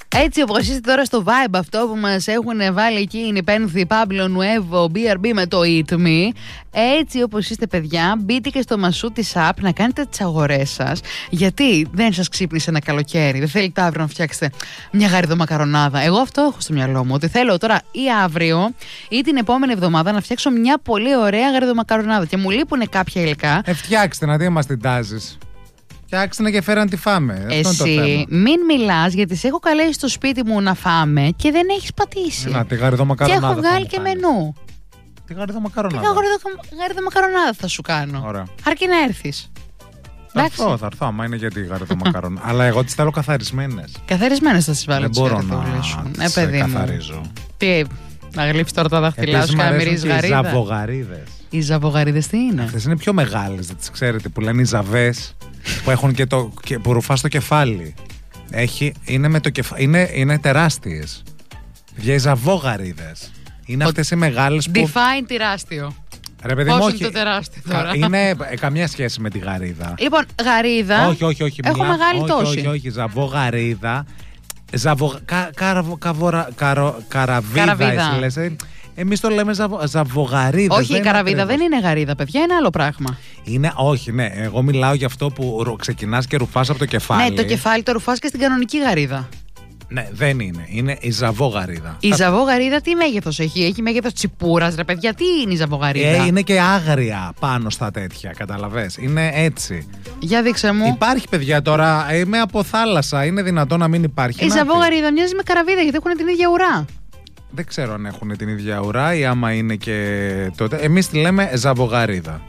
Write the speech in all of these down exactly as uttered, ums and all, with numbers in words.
Έτσι όπως είστε τώρα στο vibe αυτό που μας έχουν βάλει εκεί η Νιπένθη, Πάμπλο, Νουέβο, μπι αρ μπι με το Eat Me, έτσι όπως είστε παιδιά, μπείτε και στο μασού της app να κάνετε τις αγορές σας. Γιατί δεν σας ξύπνησε ένα καλοκαίρι, δεν θέλετε αύριο να φτιάξετε μια γαριδομακαρονάδα. Εγώ αυτό έχω στο μυαλό μου, ότι θέλω τώρα ή αύριο ή την επόμενη εβδομάδα να φτιάξω μια πολύ ωραία γαριδομακαρονάδα και μου λείπουν κάποια υλικά. Ε, φτιάξτε να δει, μας την τάζεις. Φτιάξτε να και φέραν να τη φάμε. Εσύ μην μιλάς, γιατί σε έχω καλέσει στο σπίτι μου να φάμε και δεν έχεις πατήσει. Να, τη γαριδομακαρονάδα. Και έχω βγάλει και μενού. Τη γαριδομακαρονάδα. Τη γαριδομακαρονάδα θα σου κάνω. Ωραία. Αρκεί να έρθεις. Θα έρθω, θα έρθω, άμα είναι για τη γαριδομακαρονάδα. Αλλά εγώ τις θέλω καθαρισμένες. Καθαρισμένες θα τις βάλω. Δεν μπορώ να τις ε, καθαρίζω. Τι, να γλύψεις τώρα τα δάχτυλά σου και να μυρίζεις γαρίδα. Οι ζαβογαρίδες. Οι ζαβογαρίδες τι είναι? Αυτές είναι πιο μεγάλες, δεν τις ξέρετε, που λένε οι ζαβές, που έχουν και το, και, που ρουφά στο κεφάλι. Έχει, είναι, με το κεφα, είναι, είναι τεράστιες. Για οι ζαβογαρίδες. Είναι ο, αυτές οι μεγάλες που... Define τεράστιο. Ρε παιδί Πώς μου, είναι όχι, το τεράστιο τώρα? Είναι ε, καμιά σχέση με τη γαρίδα. Λοιπόν, γαρίδα. Όχι, όχι, όχι. Έχω μιλά, μεγάλη όχι, τόση. Όχι, όχι, ζαβογαρίδα. Ζαβο, κα, καρα, καβορα, καρο, καραβίδα, καραβίδα. Εσύ, λες, ε, εμείς το λέμε ζαβο, ζαβογαρίδα. Όχι, η καραβίδα δεν είναι γαρίδα, παιδιά, είναι άλλο πράγμα. Είναι, όχι, ναι. Εγώ μιλάω για αυτό που ξεκινάς και ρουφάς από το κεφάλι. Ναι, το κεφάλι το ρουφάς και στην κανονική γαρίδα. Ναι, δεν είναι. Είναι η ζαβογαρίδα. Η ζαβογαρίδα τι μέγεθος έχει? Έχει μέγεθος τσιπούρας, ρε παιδιά. Τι είναι η ζαβογαρίδα? Ε, είναι και άγρια πάνω στα τέτοια, καταλαβες. Είναι έτσι. Για δείξε μου. Υπάρχει, παιδιά, τώρα. Είμαι από θάλασσα. Είναι δυνατόν να μην υπάρχει? Η ζαβογαρίδα μοιάζει με καραβίδα γιατί έχουν την ίδια ουρά. Δεν ξέρω αν έχουν την ίδια ουρά ή άμα είναι και τότε. Εμείς τη λέμε ζαβογαρίδα.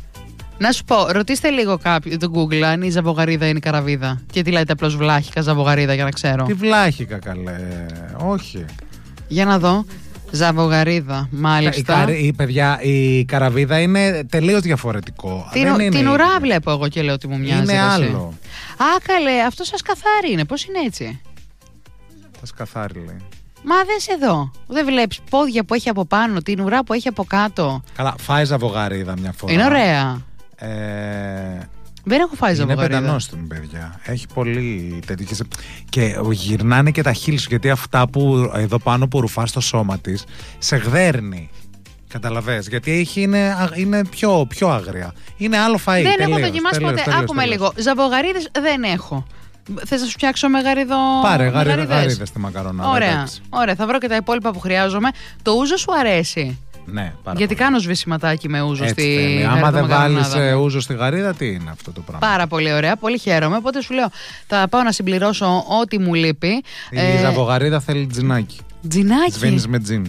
Να σου πω, ρωτήστε λίγο κάποιον το Google αν η ζαβογαρίδα είναι η καραβίδα. Και τι λέτε απλώς βλάχικα ζαβογαρίδα για να ξέρω. Τι βλάχικα, καλέ. Όχι. Για να δω. Ζαβογαρίδα, μάλιστα. Η, η, παιδιά, η καραβίδα είναι τελείως διαφορετικό. Την, Δεν είναι την ουρά ίδιο. βλέπω εγώ και λέω ότι μου μοιάζει. Είναι άλλο. Α, καλέ, αυτό σας καθάρι είναι. Πώς είναι έτσι? Θα σκαθάρι λέει. Μα δες εδώ. Δεν βλέπεις πόδια που έχει από πάνω, την ουρά που έχει από κάτω. Καλά, φάει ζαβογαρίδα μια φορά. Είναι ωραία. Ε, Δεν έχω φάει ζαβογαρίδα. Είναι πεντανόστιμη, παιδιά. Έχει πολύ τέτοιες. Και γυρνάνε και τα χείλη σου, γιατί αυτά που εδώ πάνω που ρουφά στο σώμα της σε γδέρνει. Καταλαβες, γιατί έχει, είναι, είναι πιο, πιο άγρια. Είναι άλλο φαΐ. Δεν τελείως, έχω δοκιμάσει τελείως, ποτέ. τελείως, Άκουμε τελείως. λίγο. Ζαβογαρίδες δεν έχω. Θες να σου φτιάξω με γαριδο... Πάρε γαρίδες στη μακαρονάδα. Ωραία. Εντάξει. Ωραία, θα βρω και τα υπόλοιπα που χρειάζομαι. Το ούζο σου αρέσει? Ναι, πάρα Γιατί πολύ. κάνω σβησιματάκι με ούζο Έτσι στη θέλει. Άμα δεν βάλεις ούζο στη γαρίδα, τι είναι αυτό το πράγμα? Πάρα πολύ ωραία, πολύ χαίρομαι. Οπότε σου λέω, θα πάω να συμπληρώσω ό,τι μου λείπει. Η ε... ζαβογαρίδα θέλει τζινάκι. Τζινάκι. Σβήνεις με τζιν.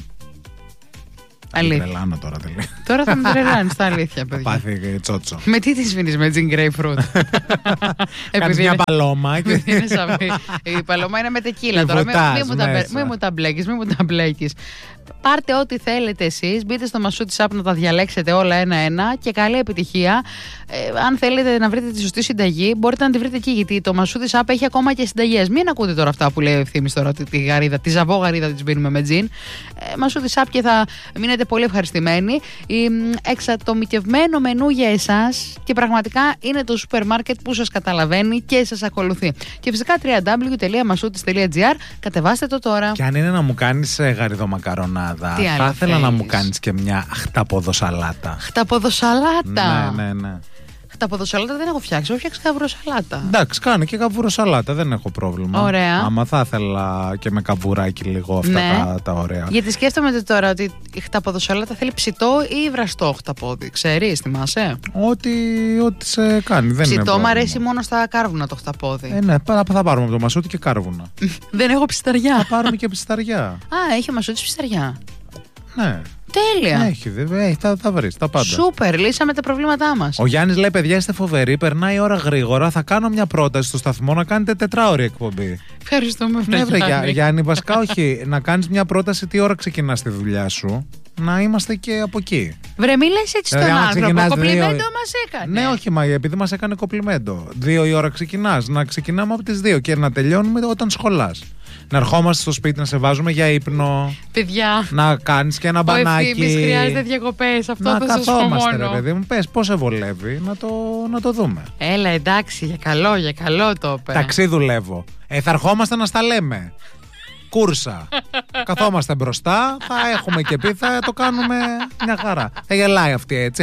Αλήθεια. Τρελάνω τώρα τελείω. Τώρα θα με τρελάνει, στα αλήθεια, παιδιά. Πάθη τσότσο. Με τι τη σβήνεις με τζιν grapefruit? Κάνεις μια παλώμα. Και... είναι σαφή. Η παλώμα είναι με τεκίλα τώρα. Μην μου τα μπλέκεις, μην μου τα μπλέκεις. Πάρτε ό,τι θέλετε εσείς, μπείτε στο μασού της app να τα διαλέξετε όλα ένα-ένα και καλή επιτυχία. Ε, αν θέλετε να βρείτε τη σωστή συνταγή, μπορείτε να τη βρείτε εκεί, γιατί το μασού της app έχει ακόμα και συνταγές. Μην ακούτε τώρα αυτά που λέει ο Ευθύμης τώρα, τη, τη γαρίδα, τη ζαβό γαρίδα τη σβήνουμε με τζιν. Ε, μασού της app και θα μείνετε πολύ ευχαριστημένοι. Η, εξατομικευμένο μενού για εσάς και πραγματικά είναι το σούπερ μάρκετ που σας καταλαβαίνει και σας ακολουθεί. Και φυσικά double-u double-u double-u τελεία μασούτης τελεία τζι άρ, κατεβάστε το τώρα. Και αν είναι να μου κάνεις γαριδομακαρονάδα, θα ήθελα να μου κάνεις και μια χταποδοσαλάτα. Χταποδοσαλάτα. Ναι, ναι, ναι. Χταποδοσαλάτα δεν έχω φτιάξει. Έχω φτιάξει καβουροσαλάτα. Εντάξει, κάνω και καβουροσαλάτα, δεν έχω πρόβλημα. Ωραία. Άμα θα ήθελα και με καβουράκι λίγο αυτά ναι. τα, τα ωραία. Γιατί σκέφτομαι τώρα ότι η χταποδοσαλάτα θέλει ψητό ή βραστό χταπόδι. Ξέρεις, θυμάσαι? Ό,τι, ό,τι σε κάνει. Δεν ψητό είναι μου αρέσει μόνο στα κάρβουνα το χταπόδι. Ε, ναι, θα πάρουμε από το μασούτι και κάρβουνα. Δεν έχω ψισταριά. Θα πάρουμε και ψισταριά. Α, έχει ο μασούτης ψισταριά. Ναι. Τέλεια. Έχει, έχει, θα τα βρεις, τα πάντα. Σούπερ, λύσαμε τα προβλήματά μας. Ο Γιάννης λέει: παιδιά, είστε φοβεροί. Περνάει η ώρα γρήγορα. Θα κάνω μια πρόταση στο σταθμό να κάνετε τετράωρη εκπομπή. Ευχαριστούμε, ναι, βρε, Γιάννη. Γιάννη, βασικά όχι. Να κάνεις μια πρόταση τι ώρα ξεκινάς τη δουλειά σου. Να είμαστε και από εκεί. Βρε, μη λες έτσι στον άνθρωπο. Κοπλιμέντο μας έκανε. Ναι, όχι, μα επειδή μας έκανε κοπλιμέντο. Δύο η ώρα ξεκινάς. Να ξεκινάμε από τις δύο και να τελειώνουμε όταν σχολάς. Να ερχόμαστε στο σπίτι να σε βάζουμε για ύπνο. Παιδιά. Να κάνεις και ένα μπανάκι. Ο Ευθύμης χρειάζεται διακοπές. Αυτό να θα σας πω μόνο. Ρε παιδί μου, πες πώς σε βολεύει να το, να το δούμε. Έλα, εντάξει, για καλό, για καλό το είπε. Ταξί δουλεύω. Ε, θα ερχόμαστε να στα λέμε. κούρσα. Καθόμαστε μπροστά, θα έχουμε και πει, θα το κάνουμε μια χαρά. Θα γελάει αυτή έτσι.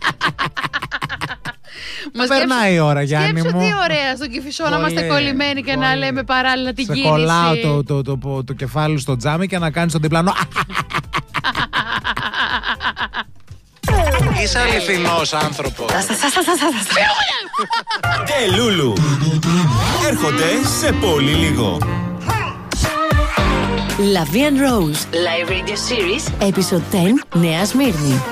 Μα περνάει η ώρα, Γιάννη μου. Σκέψου τι ωραία στον Κηφισό να είμαστε κολλημένοι και πολύ. Να λέμε παράλληλα την κίνηση. Σε κολλάω το, το, το, το, το κεφάλι στο τζάμι και να κάνεις τον διπλανό. Είσαι αληθινός άνθρωπος. Και Λούλου έρχονται σε πολύ λίγο. La Vie and Rose Live Radio Series Episode δέκα, Νέα Σμύρνη.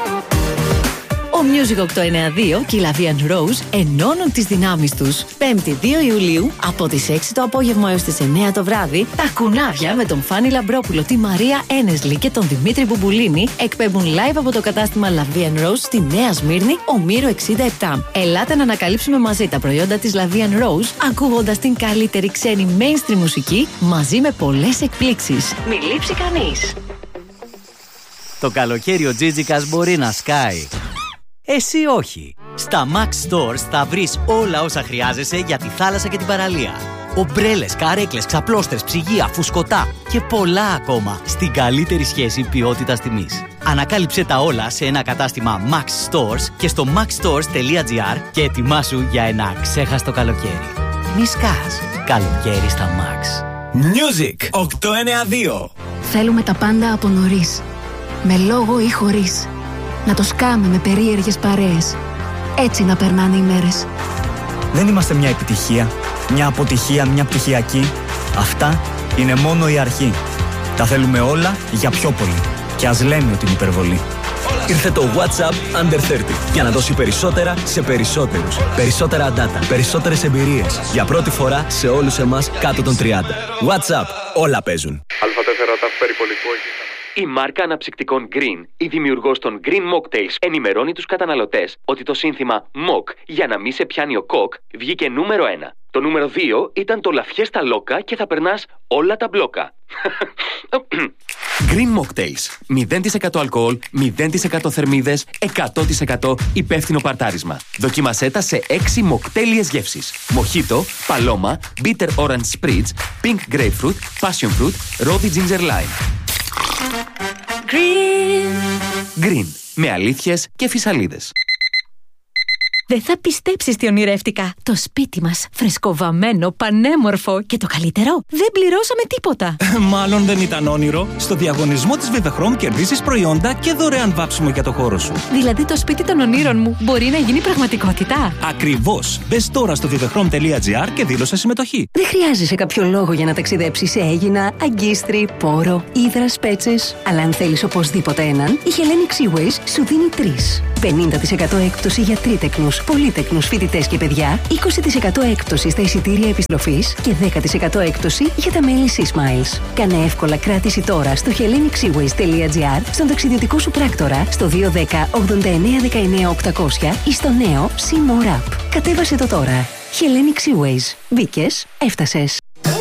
Ο Music οκτακόσια ενενήντα δύο και η La Vie and Rose ενώνουν τις δυνάμεις τους. Πέμπτη δύο Ιουλίου από τις έξι το απόγευμα έως τις εννέα το βράδυ, τα κουνάβια με τον Φάνη Λαμπρόπουλο, τη Μαρία Ένεσλη και τον Δημήτρη Μπουμπουλίνη εκπέμπουν live από το κατάστημα La Vie and Rose στη Νέα Σμύρνη, Ομήρου εξήντα επτά. Ελάτε να ανακαλύψουμε μαζί τα προϊόντα της La Vie and Rose, ακούγοντας την καλύτερη ξένη mainstream μουσική μαζί με πολλές εκπλήξεις. Μην λείψει κανείς. Το καλοκαίρι ο Τζίτζικας μπορεί να σκάει. Εσύ όχι. Στα Max Stores θα βρεις όλα όσα χρειάζεσαι για τη θάλασσα και την παραλία. Ομπρέλες, καρέκλες, ξαπλώστρες, ψυγεία, φουσκωτά και πολλά ακόμα στην καλύτερη σχέση ποιότητας τιμής. Ανακάλυψε τα όλα σε ένα κατάστημα Max Stores και στο maxstores τελεία gr και ετοιμάσου για ένα ξέχαστο καλοκαίρι. Μη σκάς. Καλοκαίρι στα Max. Music οκτακόσια ενενήντα δύο. Θέλουμε τα πάντα από νωρίς. Με λόγο ή χωρίς. Να το σκάμε με περίεργες παρέες. Έτσι να περνάνε οι μέρες. Δεν είμαστε μια επιτυχία, μια αποτυχία, μια πτυχιακή. Αυτά είναι μόνο η αρχή. Τα θέλουμε όλα για πιο πολύ. Και ας λέμε ότι είναι υπερβολή. Ήρθε το WhatsApp Under τριάντα για να δώσει περισσότερα σε περισσότερους. Περισσότερα data, περισσότερες εμπειρίες. Για πρώτη φορά σε όλους εμάς κάτω των τριάντα. WhatsApp, όλα παίζουν. Α τέσσερα ταφ περιπολικό. Η μάρκα αναψυκτικών Green, η δημιουργός των Green Mocktails, ενημερώνει τους καταναλωτές ότι το σύνθημα Mock για να μην σε πιάνει ο κοκ βγήκε νούμερο ένα. Το νούμερο δύο ήταν το Λαφιέστα Λόκα και θα περνάς όλα τα μπλόκα. Green Mocktails. μηδέν τοις εκατό αλκοόλ, μηδέν τοις εκατό θερμίδες, εκατό τοις εκατό υπεύθυνο παρτάρισμα. Δοκίμασέ τα σε έξι μοκτέλιες γεύσεις. Μοχίτο, παλώμα, bitter orange spritz, pink grapefruit, passion fruit, rosy ginger lime. Green. Green. Με αλήθειες και φυσαλίδες. Δεν θα πιστέψεις τι ονειρεύτηκα. Το σπίτι μας, φρεσκοβαμμένο, πανέμορφο και το καλύτερο, δεν πληρώσαμε τίποτα. Μάλλον δεν ήταν όνειρο. Στο διαγωνισμό της Vivechrome κερδίσεις προϊόντα και δωρεάν βάψιμο για το χώρο σου. Δηλαδή το σπίτι των ονείρων μου μπορεί να γίνει πραγματικότητα. Ακριβώς. Μπες τώρα στο vivechrome τελεία gr και δήλωσε συμμετοχή. Δεν χρειάζεσαι κάποιο λόγο για να ταξιδέψεις σε Αίγινα, Αγκίστρι, Πόρο, Ύδρας, Πέτσες. Αλλά αν θέλεις οπωσδήποτε έναν, η Hellenic Seaways σου δίνει τρεις. πενήντα τοις εκατό έκπτωση για τρίτεκνους, πολύτεκνους φοιτητές και παιδιά, είκοσι τοις εκατό έκπτωση στα εισιτήρια επιστροφής και δέκα τοις εκατό έκπτωση για τα μέλη Seasmiles. Κάνε εύκολα κράτηση τώρα στο hellenic seaways τελεία gr, στον ταξιδιωτικό σου πράκτορα, στο δύο ένα μηδέν ογδόντα εννέα δεκαεννέα οκτακόσια ή στο νέο Seamore App. Κατέβασε το τώρα. Hellenic Seaways. Μπήκες, έφτασες.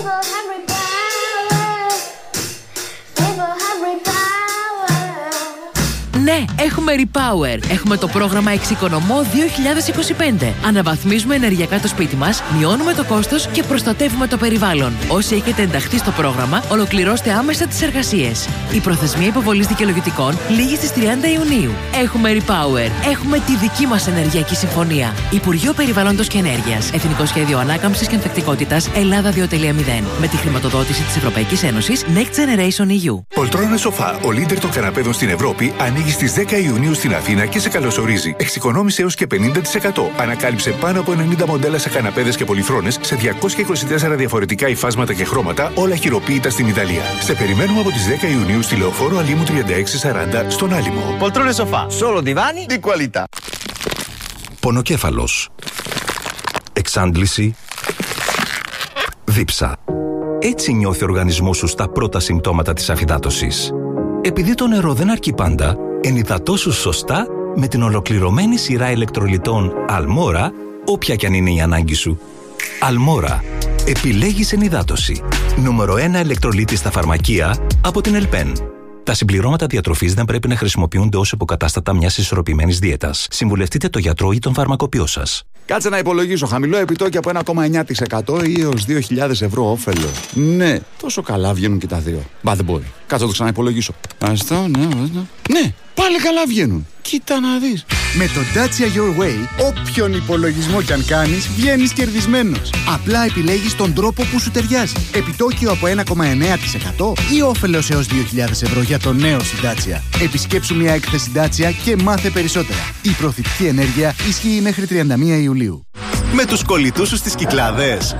Ναι, έχουμε Repower. Έχουμε το πρόγραμμα Εξοικονομώ δύο χιλιάδες είκοσι πέντε. Αναβαθμίζουμε ενεργειακά το σπίτι μας, μειώνουμε το κόστος και προστατεύουμε το περιβάλλον. Όσοι έχετε ενταχθεί στο πρόγραμμα, ολοκληρώστε άμεσα τις εργασίες. Η προθεσμία υποβολής δικαιολογητικών λήγει στις τριάντα Ιουνίου. Έχουμε Repower. Έχουμε τη δική μας ενεργειακή συμφωνία. Υπουργείο Περιβάλλοντος και Ενέργειας. Εθνικό Σχέδιο Ανάκαμψης και Ανθεκτικότητας Ελλάδα δύο κόμμα μηδέν. Με τη χρηματοδότηση της Ευρωπαϊκής Ένωσης Next Generation ι γιου. Πολτρόνα Σοφά, ο leader των καναπέδων στην Ευρώπη, ανοίγει στις δέκα Ιουνίου στην Αθήνα και σε καλωσορίζει. Εξοικονόμησε έως και πενήντα τοις εκατό. Ανακάλυψε πάνω από ενενήντα μοντέλα σε καναπέδες και πολυθρόνες σε διακόσια είκοσι τέσσερα διαφορετικά υφάσματα και χρώματα, όλα χειροποίητα στην Ιταλία. Σε περιμένουμε από τις δέκα Ιουνίου στη Λεωφόρο Αλήμου τριάντα έξι σαράντα στον Άλυμο. Poltrone Sofà, solo divani di qualità. Πονοκέφαλος. Εξάντληση. Δίψα. Έτσι νιώθει ο οργανισμός σου στα πρώτα συμπτώματα της αφυδάτωσης. Επειδή το νερό δεν αρκεί πάντα, ενυδατώσου σωστά με την ολοκληρωμένη σειρά ηλεκτρολιτών Αλμόρα, όποια κι αν είναι η ανάγκη σου. Αλμόρα. Επιλέγεις ενυδάτωση. Νούμερο ένα ηλεκτρολίτη στα φαρμακεία από την Ελπέν. Τα συμπληρώματα διατροφής δεν πρέπει να χρησιμοποιούνται ως υποκατάστατα μιας ισορροπημένης δίαιτας. Συμβουλευτείτε το γιατρό ή τον φαρμακοποιό σας. Κάτσε να υπολογίσω. Χαμηλό επιτόκιο από ένα κόμμα εννιά τοις εκατό ή έως δύο χιλιάδες ευρώ όφελο. Ναι, τόσο καλά βγαίνουν και τα δύο. Μπα, δεν μπορεί. Κάτσε να το ξαναυπολογίσω. Αστό, ναι, ναι. Ναι, πάλι καλά βγαίνουν. Κοίτα να δεις. Με το Dacia Your Way, όποιον υπολογισμό κι αν κάνεις, βγαίνεις κερδισμένος. Απλά επιλέγεις τον τρόπο που σου ταιριάζει. Επιτόκιο από ένα κόμμα εννιά τοις εκατό ή όφελος έως δύο χιλιάδες ευρώ για το νέο σου Dacia. Επισκέψου μια έκθεση Dacia και μάθε περισσότερα. Η προωθητική ενέργεια ισχύει μέχρι τριάντα μία Ιουλίου. Με τους κολλητούς σου στις Κυκλάδες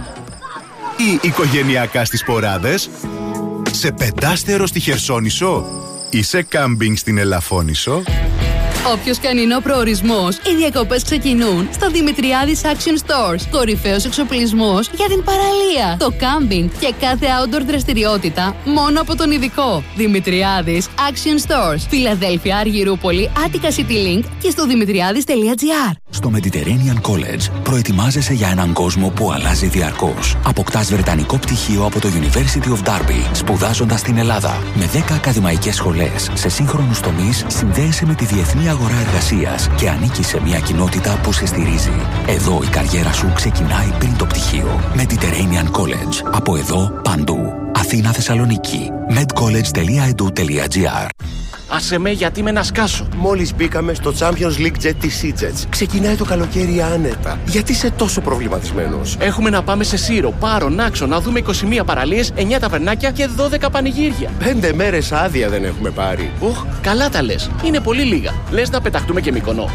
ή οικογενειακά στις Ποράδες, σε πεντάστερο στη Χερσόνησο ή σε κάμπινγκ στην Ελαφώνησο. Όποιος και αν είναι ο προορισμός, οι διακοπές ξεκινούν στο Δημητριάδης Action Stores. Κορυφαίος εξοπλισμός για την παραλία, το κάμπινγκ και κάθε outdoor δραστηριότητα μόνο από τον ειδικό. Δημητριάδης Action Stores. Φιλαδέλφια, Αργυρούπολη, Attica City Link και στο δημητριάδης τελεία τζι άρ. Στο Mediterranean College προετοιμάζεσαι για έναν κόσμο που αλλάζει διαρκώς. Αποκτάς βρετανικό πτυχίο από το University of Derby, σπουδάζοντας στην Ελλάδα. Με δέκα ακαδημαϊκές σχολές σε σύγχρονους τομείς, συνδέεσαι με τη διεθνή αγορά εργασίας και ανήκεις σε μια κοινότητα που σε στηρίζει. Εδώ η καριέρα σου ξεκινάει πριν το πτυχίο. Mediterranean College. Από εδώ παντού. Αθήνα, Θεσσαλονίκη. medcollege τελεία edu τελεία τζι άρ. Άσε με, γιατί με να σκάσω. Μόλις μπήκαμε στο Champions League Jet της SeaJets. Ξεκινάει το καλοκαίρι άνετα. Γιατί είσαι τόσο προβληματισμένος? Έχουμε να πάμε σε Σύρο, Πάρο, Νάξο, να δούμε είκοσι μία παραλίες, εννιά ταβερνάκια και δώδεκα πανηγύρια. Πέντε μέρες άδεια δεν έχουμε πάρει. Οχ, καλά τα λες. Είναι πολύ λίγα. Λες να πεταχτούμε και Μύκονο.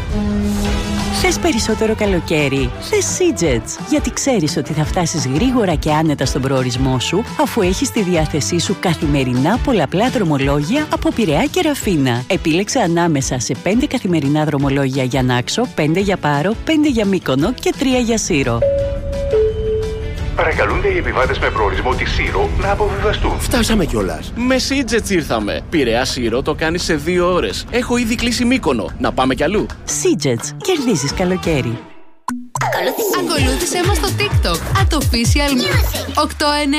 Θες περισσότερο καλοκαίρι? Θες SeaJets, γιατί ξέρεις ότι θα φτάσεις γρήγορα και άνετα στον προορισμό σου, αφού έχεις στη διάθεσή σου καθημερινά πολλαπλά δρομολόγια από Πειραιά και Ραφίνα. Επίλεξε ανάμεσα σε πέντε καθημερινά δρομολόγια για Νάξο, πέντε για Πάρο, πέντε για Μύκονο και τρία για Σύρο. Παρακαλούνται οι επιβάτες με προορισμό τη Σύρο να αποβιβαστούν. Φτάσαμε κιόλας. Με SeaJets ήρθαμε. Πειραιά Σύρο το κάνεις σε δύο ώρες. Έχω ήδη κλείσει Μύκονο. Να πάμε κι αλλού. SeaJets. Κερδίζεις καλοκαίρι. Ακολούθησέ μας στο TikTok. At official oκτώ εννιά.